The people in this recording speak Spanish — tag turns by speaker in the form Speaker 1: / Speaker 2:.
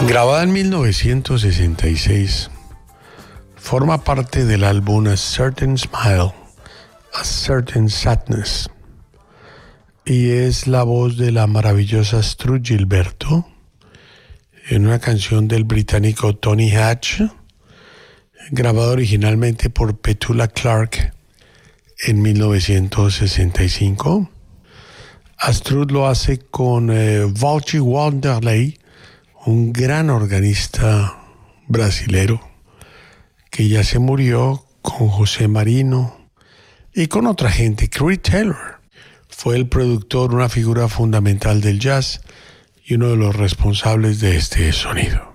Speaker 1: Grabada en 1966, forma parte del álbum A Certain Smile, A Certain Sadness, y es la voz de la maravillosa Astrud Gilberto en una canción del británico Tony Hatch, grabada originalmente por Petula Clark en 1965. Astrud lo hace con Walter Wanderley, un gran organista brasilero que ya se murió, con José Marino y con otra gente. Creed Taylor fue el productor, una figura fundamental del jazz y uno de los responsables de este sonido.